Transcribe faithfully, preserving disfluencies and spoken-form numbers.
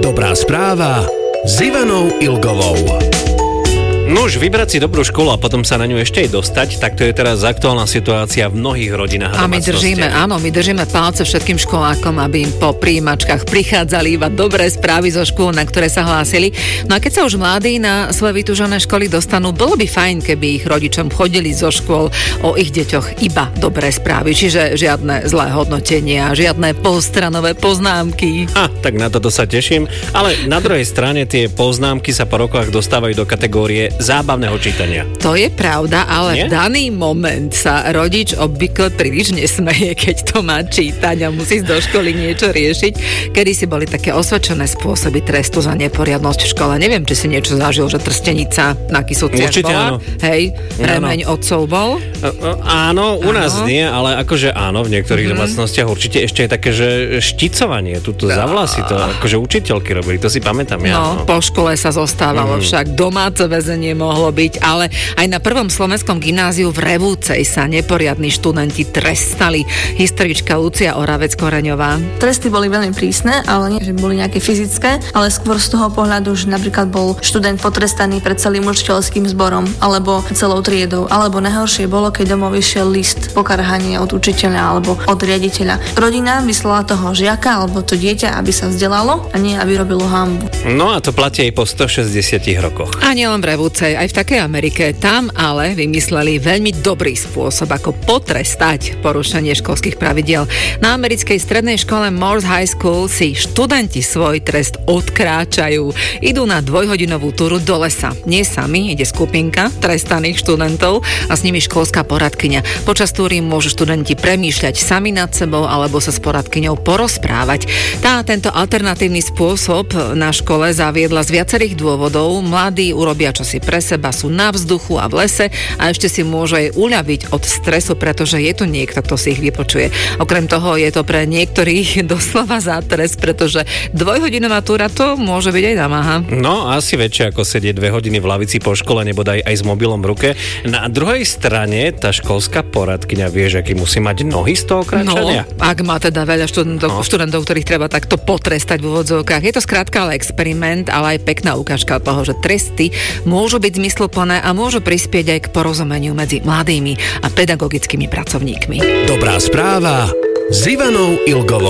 Dobrá správa s Ivanou Ilgovou. Nuž, vybrať si dobrú školu a potom sa na ňu ešte aj dostať, tak to je teraz aktuálna situácia v mnohých rodinách a A my držíme, áno, my držíme palce všetkým školákom, aby im po prijímačkách prichádzali iba dobré správy zo škôl, na ktoré sa hlásili. No a keď sa už mladí na svoje vytúžené školy dostanú, bolo by fajn, keby ich rodičom chodili zo škôl o ich deťoch iba dobré správy, čiže žiadne zlé hodnotenia, žiadne polstranové poznámky. Ha, tak na toto sa teším, ale na druhej strane tie poznámky sa po rokoch dostávajú do kategórie zábavného čítania. To je pravda, ale Nie? v daný moment sa rodič obvykle príliš nesmeje, keď to má čítať a musí ísť do školy niečo riešiť. Kedy si boli také osvedčené spôsoby trestu za neporiadnosť v škole. Neviem, či si niečo zažil, že trstenica na Kysuciach Určite bola. áno. Hej, remeň otcov bol. Áno, u nás Áno. nie, ale akože áno, v niektorých mm-hmm. domácnostiach určite ešte je také, že šticovanie, tuto za vlasy, to akože učiteľky robili, to si pamätám ja. No, No. po škole sa zostávalo Mm. však, domáce väzenie mohlo byť, ale aj na prvom slovenskom gymnáziu v Revúcej sa neporiadni študenti trestali. Historička Lucia Oravec-Koreňová. Tresty boli veľmi prísne, ale nie, že boli nejaké fyzické, ale skôr z toho pohľadu, že napríklad bol študent potrestaný pred celým učiteľským zborom, alebo celou triedou, alebo najhoršie bolo, keď domov išiel list pokarhania od učiteľa alebo od riaditeľa. Rodina vyslala toho žiaka alebo to dieťa, aby sa vzdelalo a nie, aby robilo hanbu. No a to platí aj po stošesťdesiatich rokoch. A nielen v Revúcej, aj v takej Amerike. Tam ale vymysleli veľmi dobrý spôsob, ako potrestať porušenie školských pravidiel. Na americkej strednej škole Morse High School si študenti svoj trest odkráčajú. Idú na dvojhodinovú túru do lesa. Nie sami, ide skupinka trestaných študentov a s nimi školská poradkyňa. Počas túry môžu študenti premýšľať sami nad sebou alebo sa s poradkyňou porozprávať. Tá tento alternatívny spôsob na škole zaviedla z viacerých dôvodov. Mladí urobia čosi pre seba, sú na vzduchu a v lese a ešte si môžu aj uľaviť od stresu, pretože je tu niekto, kto si ich vypočuje. Okrem toho je to pre niektorých doslova zátres, pretože dvojhodinová túra to môže byť aj namáha. No, asi väčšie ako sedieť dve hodiny v lavici po škole, nebodaj aj s mobilom v ruke. Na druhej strane tá školská poradkyňa vie, že aký musí mať nohy z toho kráčania. No, ak má teda veľa študentov, No. študentov, ktorých treba takto potrestať v úvodzovkách. Je to skrátka ale experiment, ale aj pekná ukážka toho, že tresty môžu byť zmysluplné a môžu prispieť aj k porozumeniu medzi mladými a pedagogickými pracovníkmi. Dobrá správa s Ivanou Ilgovou.